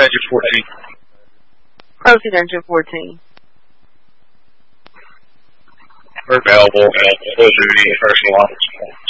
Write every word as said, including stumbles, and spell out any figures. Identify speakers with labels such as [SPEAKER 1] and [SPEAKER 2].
[SPEAKER 1] Engine fourteen.
[SPEAKER 2] Proceed, Engine fourteen.
[SPEAKER 1] We're available. Full duty, first launch.